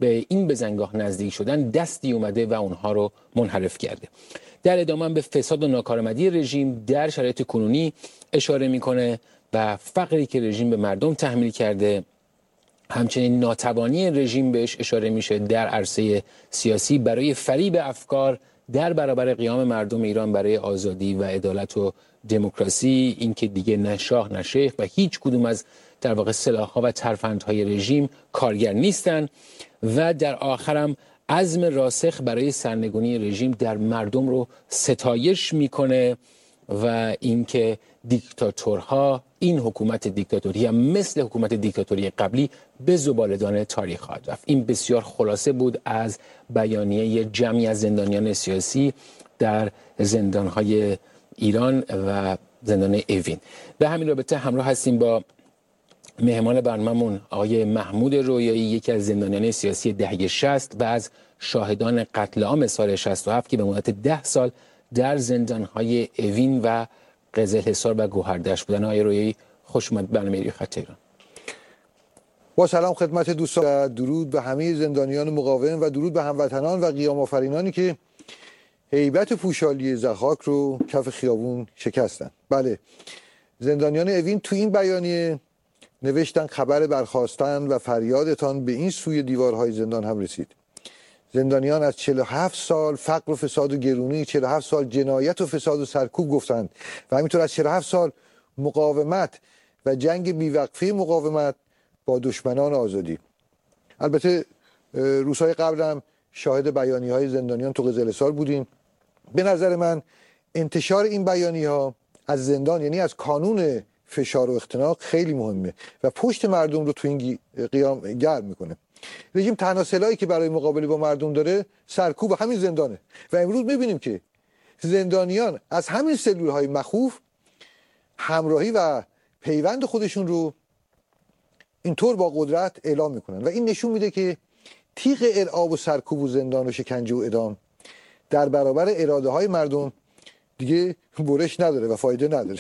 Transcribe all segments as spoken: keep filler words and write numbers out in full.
به این بزنگاه نزدیک شدن دستی اومده و اونها رو منحرف کرده. در ادامه به فساد و ناکارآمدی رژیم در شرایط کنونی اشاره میکنه و فقری که رژیم به مردم تحمیل کرده، همچنین ناتوانی رژیم بهش اشاره میشه در عرصه سیاسی برای فریب افکار در برابر قیام مردم ایران برای آزادی و عدالت و دموکراسی. این که دیگه نه شاه نه شیخ و هیچ کدوم از در واقع سلاح‌ها و ترفندهای رژیم کارگر نیستن و در آخرم عزم راسخ برای سرنگونی رژیم در مردم رو ستایش میکنه و اینکه دیکتاتورها، این حکومت دیکتاتوری هم مثل حکومت دیکتاتوری قبلی به زباله‌دان تاریخ خواهد رفت. این بسیار خلاصه بود از بیانیه جمعی از زندانیان سیاسی در زندانهای ایران و زندان اوین. به همین رابطه همراه هستیم با مهمان برنامه‌مون آقای محمود رویایی، یکی از زندانیان سیاسی دهه شصت و از شاهدان قتل عام سال شصت و هفت که به مدت ده سال در زندانهای اوین و قزلحصار و گوهردشت بودن. آقای رویایی خوش اومد برنامه رادیو خط ایران. با سلام خدمت دوستان، درود به همه زندانیان مقاوم و درود به هموطنان و قیام آفرینانی که هیبت پوشالی ضحاک رو کف خیابون شکستن. بله، زندانیان اوین تو این بیانیه نوشتن خبر برخاستن و فریادتان به این سوی دیوارهای زندان هم رسید. زندانیان از چهل و هفت سال فقر و فساد و گرونی، چهل و هفت سال جنایت و فساد و سرکوب گفتند و همینطور از چهل و هفت سال مقاومت و جنگ بیوقفه مقاومت با دشمنان آزادی. البته روزهای قبل هم شاهد بیانیه‌های زندانیان تو قزلحصار بودیم. به نظر من انتشار این بیانیه‌ها از زندان، یعنی از کانون فشار و اختناق، خیلی مهمه و پشت مردم رو تو این قیام گرم میکنه. رژیم تنها سلاحی که برای مقابله با مردم داره سرکوب همین زندانه و امروز میبینیم که زندانیان از همین سلولهای مخوف همراهی و پیوند خودشون رو اینطور با قدرت اعلام میکنن و این نشون میده که تیغ ارعاب و سرکوب و زندان و شکنجه و اعدام در برابر اراده های مردم دیگه برش نداره و فایده نداره.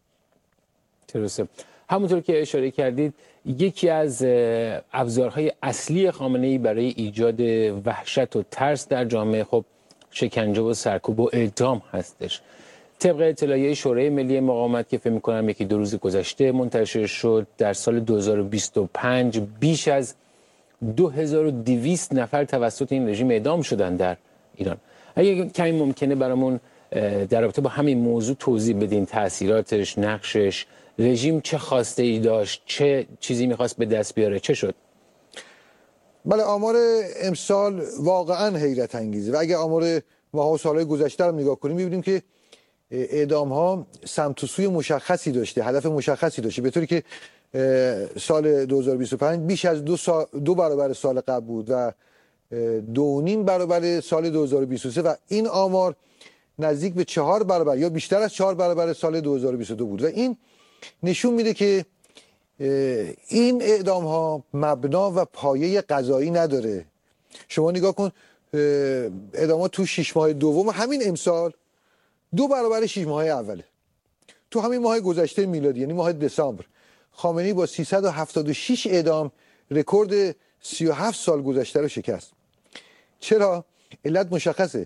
درسته. همونطور که اشاره کردید، یکی از ابزارهای اصلی خامنه‌ای برای ایجاد وحشت و ترس در جامعه خب شکنجه و سرکوب و اعدام هستش. طبق اطلاعیه شورای ملی مقاومت که فکر می‌کنم یکی دو روز گذشته منتشر شد، در سال دو هزار و بیست و پنج بیش از دو هزار و دویست نفر توسط این رژیم اعدام شدن در ایران. اگه کمی ممکنه برامون در رابطه با همین موضوع توضیح بدین، تأثیراتش، نقشش، رژیم چه خواسته ای داشت، چه چیزی میخواست به دست بیاره، چه شد؟ بله، آمار امسال واقعا حیرت انگیزه و اگه آمار ماها و سالهای گذشته رو نگاه کنیم می‌بینیم که اعدام ها سمت و سوی مشخصی داشته، هدف مشخصی داشته، به طوری که سال دو هزار و بیست و پنج بیش از دو, سال، دو برابر سال قبل بود و دو و نیم برابر سال دو هزار و بیست و سه و این آمار نزدیک به چهار برابر یا بیشتر از چهار برابر سال دو هزار و بیست و دو بود و این نشون میده که این اعدام ها مبنا و پایه قضایی نداره. شما نگاه کن، اعدامات تو شش ماه دوم همین امسال دو برابر شش ماه اوله. تو همین ماه گذشته میلادی یعنی ماه دسامبر، خامنه‌ای با سیصد و هفتاد و شش اعدام رکورد سی و هفت سال گذشته رو شکست. چرا؟ علت مشخصه.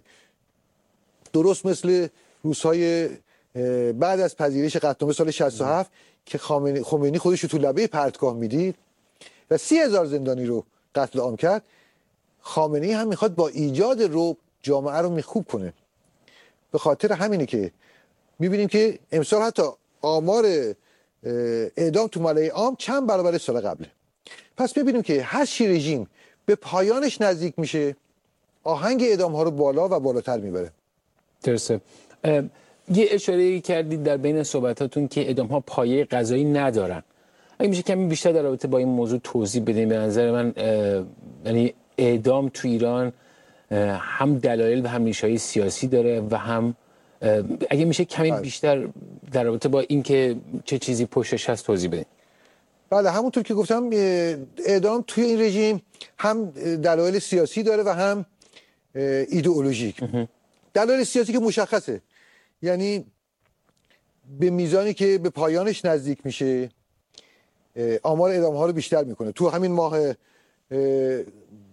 درست مثل روزهای بعد از پذیرش قطعنامه سال شصت و هفت که خمینی خودش رو تو لبه پرتگاه میدید و سی هزار زندانی رو قتل عام کرد، خامنه‌ای هم میخواد با ایجاد رعب جامعه رو میخوب کنه. به خاطر همینه که میبینیم که امسال حتی آمار اعدام تو ملأ عام چند برابر سال قبله. پس ببینیم که هر چی رژیم به پایانش نزدیک میشه آهنگ اعدام ها رو بالا و بالاتر میبره. درسته. یه اشاره کردید در بین صحبتاتون که اعدام ها پایه قضایی ندارن. اگه میشه کمی بیشتر در رابطه با این موضوع توضیح بدین. به نظر من یعنی اعدام تو ایران هم دلایل و هم ریشه‌های سیاسی داره و هم اگه میشه کمی بله. بیشتر در رابطه با این که چه چیزی پشتش هست توضیح بدین. بله، همونطور که گفتم اعدام توی این رژیم هم دلایل سیاسی داره و هم ایدئولوژیک. دلایل سیاسی که مشخصه، یعنی به میزانی که به پایانش نزدیک میشه آمار اعدام ها رو بیشتر میکنه. تو همین ماه